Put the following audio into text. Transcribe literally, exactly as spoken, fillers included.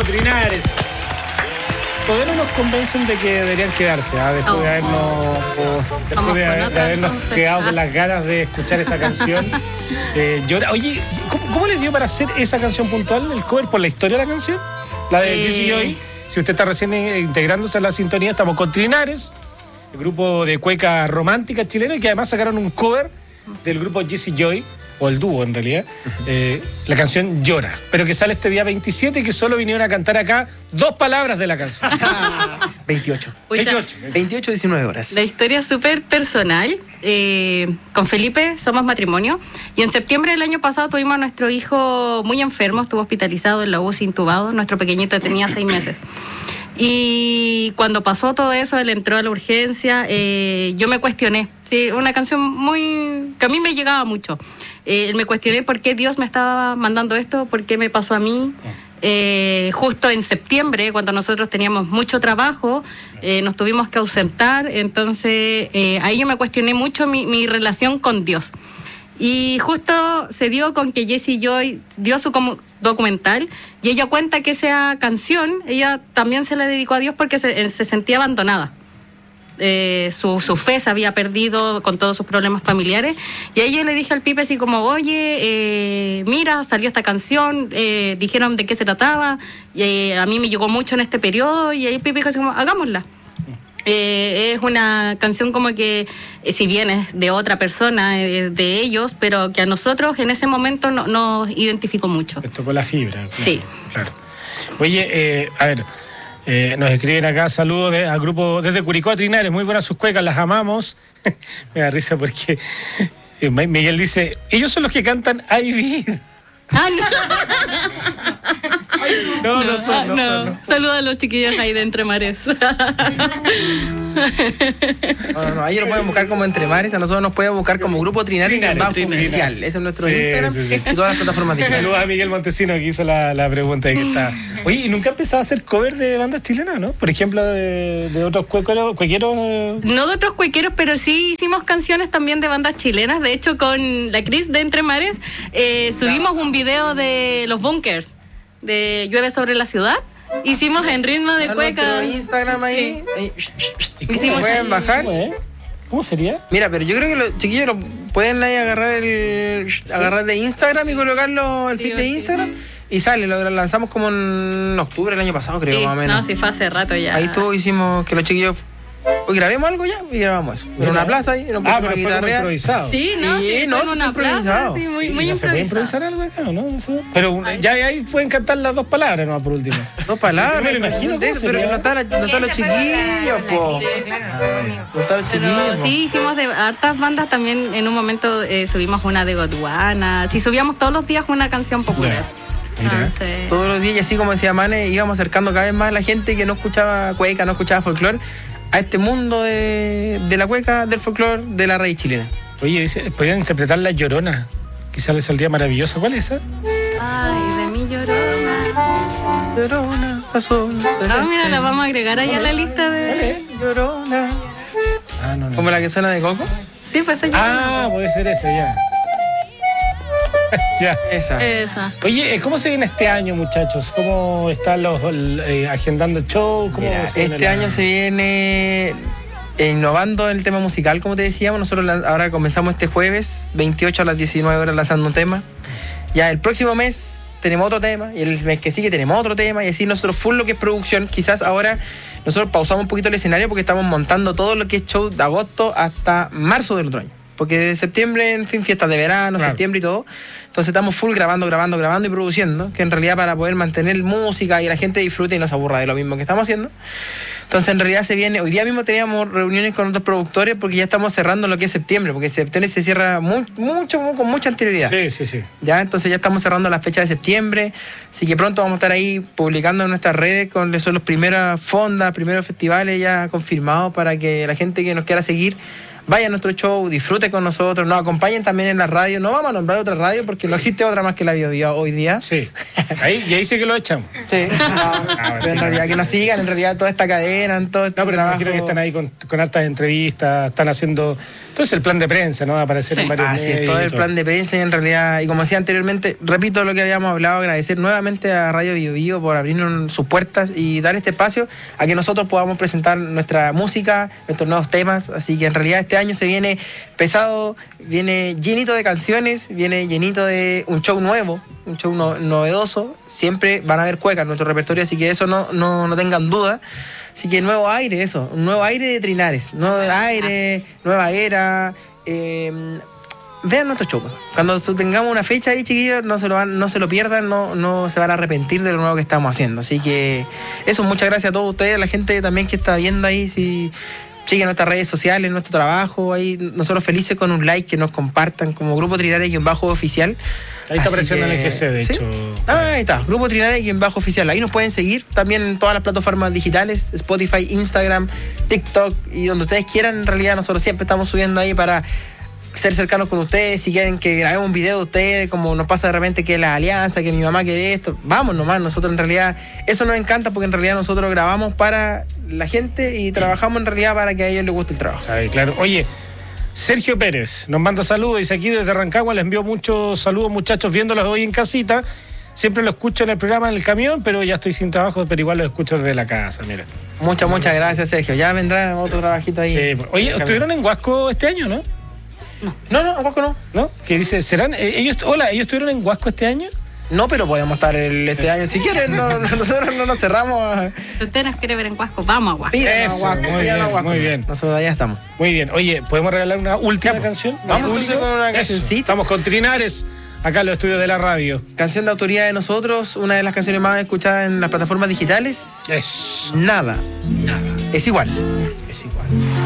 Trinares. Todavía no nos convencen de que deberían quedarse, ¿eh? después, oh, de habernos, oh, después de, de habernos quedado con las ganas de escuchar esa canción. Eh, llora. Oye, ¿cómo, ¿cómo les dio para hacer esa canción puntual, el cover, por la historia de la canción? La de eh... Jesse Joy. Si usted está recién integrándose a la sintonía, estamos con Trinares, el grupo de cueca romántica chilena, que además sacaron un cover del grupo Jesse Joy, o el dúo en realidad, eh, la canción Llora, pero que sale este día veintisiete y que solo vinieron a cantar acá dos palabras de la canción. veintiocho. veintiocho. veintiocho, diecinueve horas. La historia es súper personal. Eh, con Felipe somos matrimonio y en septiembre del año pasado tuvimos a nuestro hijo muy enfermo, estuvo hospitalizado en la U C I, intubado, nuestro pequeñito tenía seis meses. Y cuando pasó todo eso, él entró a la urgencia, eh, yo me cuestioné, ¿sí? Una canción muy que a mí me llegaba mucho. Eh, me cuestioné por qué Dios me estaba mandando esto, por qué me pasó a mí. Eh, justo en septiembre, cuando nosotros teníamos mucho trabajo, eh, nos tuvimos que ausentar, entonces eh, ahí yo me cuestioné mucho mi, mi relación con Dios. Y justo se dio con que Jesse Joy dio su como documental y ella cuenta que esa canción, ella también se la dedicó a Dios porque se, se sentía abandonada. Eh, su, su fe se había perdido con todos sus problemas familiares y ahí yo le dije al Pipe así como, oye, eh, mira, salió esta canción, eh, dijeron de qué se trataba y eh, a mí me llegó mucho en este periodo y ahí el Pipe dijo así como, hagámosla. Eh, es una canción como que, eh, si bien es de otra persona, eh, de ellos, pero que a nosotros en ese momento no, nos identificó mucho. Les tocó la fibra. Claro, sí. Claro. Oye, eh, a ver, eh, nos escriben acá saludos de, al grupo desde Curicó a Trinares, muy buenas sus cuecas, las amamos. Me da risa porque eh, Miguel dice, ellos son los que cantan Ay Vida. Ah, no. No, no, no son, no, no son. No. Saluda a los chiquillos ahí de Entre Mares. No, no, no, ahí lo pueden buscar como Entre Mares, a nosotros nos pueden buscar como Grupo Trinares, Trinares, Bajo Trinares. Oficial. Ese es nuestro sí, Instagram sí, sí. y todas las plataformas digitales. Saludos a Miguel Montesino que hizo la, la pregunta de que está. Oye, ¿y nunca empezado a hacer cover de bandas chilenas, no? Por ejemplo, de, de otros cuequeros, cuequeros. No de otros cuequeros, pero sí hicimos canciones también de bandas chilenas. De hecho, con la Cris de Entre Mares eh, subimos un video de los Bunkers, de Llueve sobre la ciudad. Hicimos en ritmo de cueca. Nuestro Instagram ahí. Sí. ¿Y cómo Hicimos pueden bajar? ¿Eh? ¿Cómo sería? Mira, pero yo creo que los chiquillos lo pueden ahí agarrar el ¿sí? agarrar de Instagram y colocarlo el sí, feed de Instagram sí. y sale. Lo lanzamos como en octubre del año pasado, creo, sí, más o menos. No, sí fue hace rato ya. Ahí todo hicimos que los chiquillos. Pues grabemos algo ya y grabamos eso. En una plaza ahí. Ah, pero fue como improvisado. Sí, no, sí, sí no, en una plaza, sí, muy, muy no improvisado. ¿Se puede improvisar algo acá o no? Eso. Pero Ay. ya ahí pueden cantar las dos palabras, ¿no? Por último. Dos palabras, me lo imagino. De eso, pero no están no está los chiquillos, po. No están los chiquillos. Sí, hicimos de hartas bandas también. En un momento eh, subimos una de Gondwana. Sí, subíamos todos los días una canción popular. Mira. Ah, sí. Todos los días, y así como decía Mane, íbamos acercando cada vez más a la gente que no escuchaba cueca, no escuchaba folclore, a este mundo de, de la cueca, del folclore, de la raíz chilena. Oye, dice, podrían interpretar La Llorona. Quizás les saldría maravillosa. ¿Cuál es esa? Ay, de mi Llorona. Llorona, pasó. Ah, mira, la vamos a agregar ahí a la lista de... Vale, Llorona. Ah, no, no. ¿Como la que suena de Coco? Sí, pues esa. Ah, puede ser esa, ya. Ya. Esa. Esa. Oye, ¿cómo se viene este año, muchachos? ¿Cómo están los eh, agendando el show? ¿Cómo Mira, se este la... año se viene innovando el tema musical, como te decíamos. Nosotros ahora comenzamos este jueves, veintiocho a las diecinueve horas, lanzando un tema. Ya el próximo mes tenemos otro tema, y el mes que sigue tenemos otro tema, y así nosotros full lo que es producción. Quizás ahora nosotros pausamos un poquito el escenario porque estamos montando todo lo que es show de agosto hasta marzo del otro año. Porque de septiembre, en fin, fiestas de verano, claro. septiembre y todo. Entonces estamos full grabando, grabando, grabando y produciendo, que en realidad para poder mantener música y la gente disfrute y no se aburra de lo mismo que estamos haciendo. Entonces en realidad se viene, hoy día mismo teníamos reuniones con otros productores porque ya estamos cerrando lo que es septiembre, porque septiembre se cierra muy, mucho, muy, con mucha anterioridad. Sí, sí, sí. Ya, entonces ya estamos cerrando las fechas de septiembre, así que pronto vamos a estar ahí publicando en nuestras redes con son los primeros fondas, primeros festivales ya confirmados para que la gente que nos quiera seguir vaya a nuestro show, disfrute con nosotros, nos acompañen también en la radio. No vamos a nombrar otra radio porque no existe otra más que la Bio Bio hoy día. Sí, ahí, y ahí sí que lo echamos. Sí, no, ah, pero en realidad que nos sigan, en realidad toda esta cadena, en todo este No, pero trabajo. imagino que están ahí con, con hartas entrevistas, están haciendo... Entonces el plan de prensa, ¿no? Va a aparecer Sí. en varios Así medios. es, todo el todo. plan de prensa y en realidad, y como decía anteriormente, repito lo que habíamos hablado, agradecer nuevamente a Radio Bio Bio por abrirnos sus puertas y dar este espacio a que nosotros podamos presentar nuestra música, nuestros nuevos temas. Así que en realidad este año se viene pesado, viene llenito de canciones, viene llenito de un show nuevo, un show no, novedoso. Siempre van a haber cuecas en nuestro repertorio, así que eso no, no, no tengan duda. Así que nuevo aire, eso, un nuevo aire de Trinares, nuevo aire, nueva era. Eh, vean nuestro show. Cuando tengamos una fecha ahí, chiquillos, no se lo van, no se lo pierdan, no, no se van a arrepentir de lo nuevo que estamos haciendo. Así que eso, muchas gracias a todos ustedes, a la gente también que está viendo ahí, si siguen nuestras redes sociales, nuestro trabajo, ahí nosotros felices con un like, que nos compartan como Grupo Trinares-oficial. Ahí está Así apareciendo que- en el G C, de ¿sí? hecho. Ah, ahí está, Grupo Trinares-oficial. Ahí nos pueden seguir también en todas las plataformas digitales, Spotify, Instagram, TikTok y donde ustedes quieran. En realidad nosotros siempre estamos subiendo ahí para ser cercanos con ustedes. Si quieren que grabemos un video de ustedes, como nos pasa de repente que la alianza, que mi mamá quiere esto, vamos nomás. Nosotros en realidad, eso nos encanta porque en realidad nosotros grabamos para la gente y trabajamos en realidad para que a ellos les guste el trabajo. Sabe, claro. Oye, Sergio Pérez nos manda saludos, dice aquí desde Rancagua, les envío muchos saludos, muchachos, viéndolos hoy en casita. Siempre lo escucho en el programa en el camión, pero ya estoy sin trabajo, pero igual lo escucho desde la casa, mira. Muchas, muchas gracias, Sergio. Ya vendrá otro trabajito ahí. Sí. Oye, ¿estuvieron en Huasco este año, no? No, no, Huasco no. ¿No? Que dice, ¿serán eh, ellos? Hola, ¿ellos estuvieron en Huasco este año? No, pero podemos estar el, este año si quieren. No, no, nosotros no nos cerramos. A, Si usted nos quiere ver en Huasco, vamos a Huasco. pídanos a Eso, Huasco, muy pídanos a bien, Huasco. muy bien. Nosotros allá estamos. Muy bien. Oye, ¿podemos regalar una última Ya, pues. canción? Vamos ¿Público? entonces con una Eso. cancioncita. Estamos con Trinares, acá en los estudios de la radio. Canción de autoría de nosotros, una de las canciones más escuchadas en las plataformas digitales. Es Nada. nada, Es igual. es igual.